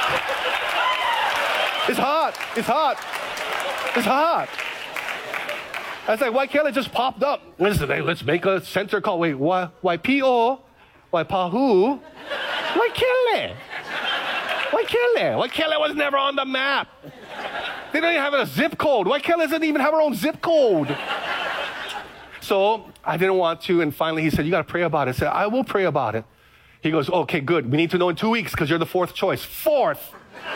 It's hot. It's hot. It's hot. I was like, Waikele just popped up. Listen, hey, let's make a center call. Wait, Waipio, Waipahu, Waikele. Waikele was never on the map. They don't even have a zip code. Waikele doesn't even have her own zip code. So I didn't want to, and finally he said, you got to pray about it. I said, I will pray about it. He goes, okay, good. We need to know in 2 weeks because you're the fourth choice. Fourth.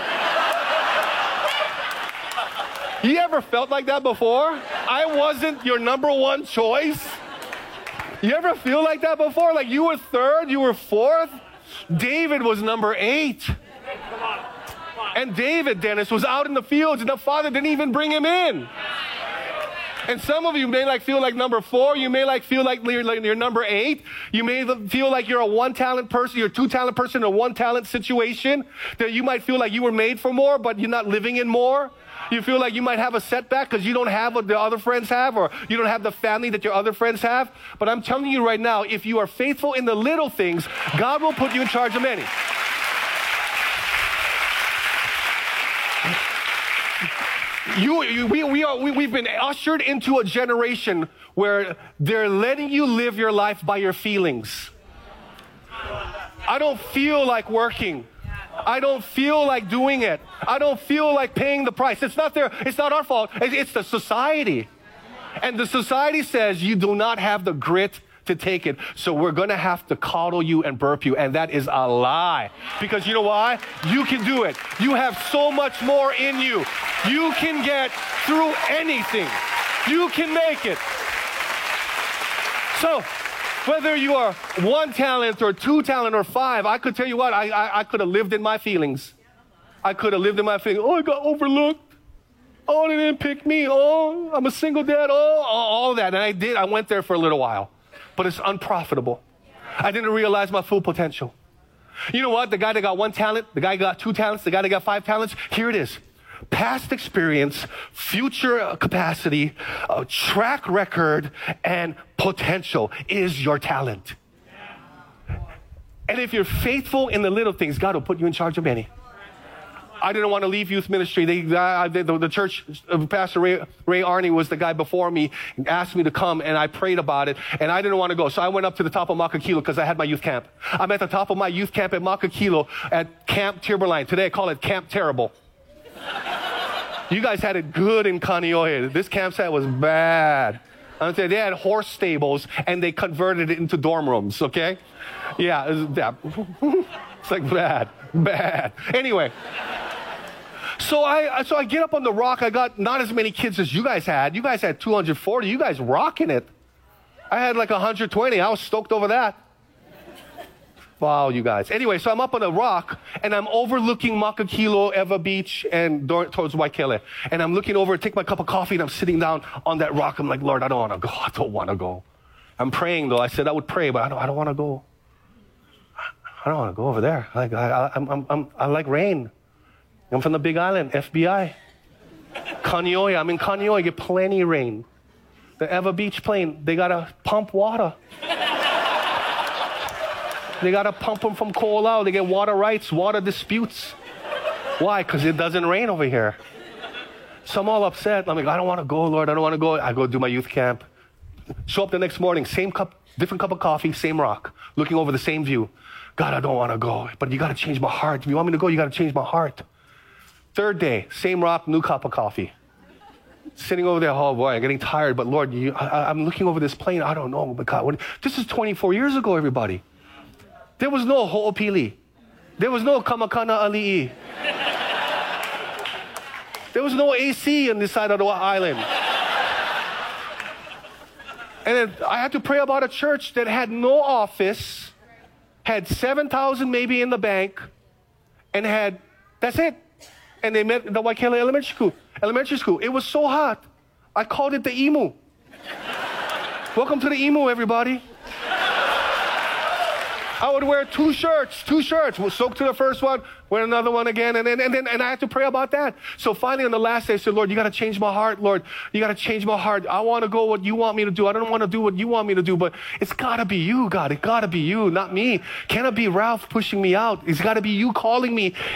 You ever felt like that before? I wasn't your number one choice. You ever feel like that before? Like you were third, you were fourth? David was number 8. And David, Dennis, was out in the fields and the father didn't even bring him in. And some of you may feel like number 4. You may feel like you're number 8. You may feel like you're a one-talent person. You're a two-talent person in a one-talent situation. That you might feel like you were made for more, but you're not living in more. You feel like you might have a setback because you don't have what the other friends have, or you don't have the family that your other friends have. But I'm telling you right now, if you are faithful in the little things, God will put you in charge of many. We've been ushered into a generation where they're letting you live your life by your feelings. I don't feel like working. I don't feel like doing it. I don't feel like paying the price. It's not our fault. It's the society. And the society says you do not have the grit to take it. So we're going to have to coddle you and burp you. And that is a lie. Because you know why? You can do it. You have so much more in you. You can get through anything. You can make it. So whether you are 1 talent or 2 talent or 5, I could tell you what, I could have lived in my feelings. I could have lived in my feelings. Oh, I got overlooked. Oh, they didn't pick me. Oh, I'm a single dad. Oh, all that. And I did. I went there for a little while. But it's unprofitable. I didn't realize my full potential. You know what? The guy that got 1 talent, the guy that got 2 talents, the guy that got 5 talents, here it is. Past experience, future capacity, track record, and potential is your talent. And if you're faithful in the little things, God will put you in charge of many. I didn't want to leave youth ministry. The church, Pastor Ray Arney was the guy before me, and asked me to come, and I prayed about it, and I didn't want to go. So I went up to the top of Makakilo because I had my youth camp. I'm at the top of my youth camp at Makakilo at Camp Timberline. Today I call it Camp Terrible. You guys had it good in Kaneohe. This campsite was bad. I'm saying they had horse stables, and they converted it into dorm rooms, okay? Yeah, it's like bad. Anyway. So I get up on the rock. I got not as many kids as you guys had. You guys had 240. You guys rocking it. I had like 120. I was stoked over that. Wow, you guys. Anyway, so I'm up on a rock, and I'm overlooking Makakilo, Ewa Beach, and towards Waikele. And I'm looking over, take my cup of coffee, and I'm sitting down on that rock. I'm like, Lord, I don't want to go. I don't want to go. I'm praying, though. I said I would pray, but I don't want to go. I don't want to go over there. I like rain. I'm from the Big Island, FBI. Kaneohe, I'm in Kaneohe, I get plenty of rain. The Ewa Beach plane, they got to pump water. They got to pump them from Ko'olau. They get water rights, water disputes. Why? Because it doesn't rain over here. So I'm all upset. I'm like, I don't want to go, Lord. I don't want to go. I go do my youth camp. Show up the next morning, same cup, different cup of coffee, same rock, looking over the same view. God, I don't want to go, but you got to change my heart. If you want me to go, you got to change my heart. Third day, same rock, new cup of coffee. Sitting over there, oh boy, I'm getting tired, but Lord, I'm looking over this plane. I don't know, but God, this is 24 years ago, everybody. There was no Ho'opili. There was no Kamakana Ali'i. There was no AC on this side of the island. And then I had to pray about a church that had no office, had 7,000 maybe in the bank, and that's it. And they met the Waikele Elementary School. It was so hot. I called it the Emu. Welcome to the Emu, everybody. I would wear two shirts. We'll soak to the first one, wear another one again, and I had to pray about that. So finally on the last day I said, Lord, you got to change my heart, Lord. You got to change my heart. I want to go what you want me to do. I don't want to do what you want me to do, but it's got to be you, God. It got to be you, not me. Can't it be Ralph pushing me out? It's got to be you calling me.